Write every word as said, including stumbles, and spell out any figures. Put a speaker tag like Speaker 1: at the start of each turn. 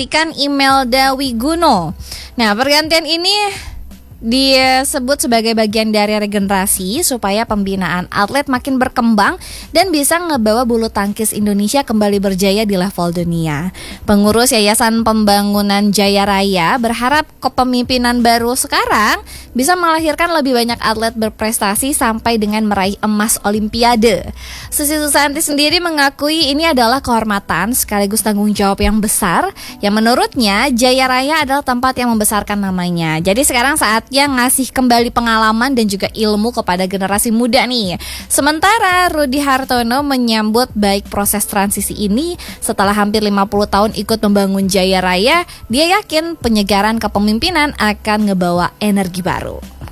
Speaker 1: digantikan Imelda Wiguno. Nah, pergantian ini disebut sebagai bagian dari regenerasi supaya pembinaan atlet makin berkembang dan bisa ngebawa bulu tangkis Indonesia kembali berjaya di level dunia. Pengurus Yayasan Pembangunan Jaya Raya berharap kepemimpinan baru sekarang bisa melahirkan lebih banyak atlet berprestasi sampai dengan meraih emas Olimpiade. Susi Susanti sendiri mengakui ini adalah kehormatan sekaligus tanggung jawab yang besar yang menurutnya Jaya Raya adalah tempat yang membesarkan namanya. Jadi sekarang saat yang ngasih kembali pengalaman dan juga ilmu kepada generasi muda nih. Sementara Rudy Hartono menyambut baik proses transisi ini setelah hampir lima puluh tahun ikut membangun Jaya Raya. Dia yakin penyegaran kepemimpinan akan ngebawa energi baru.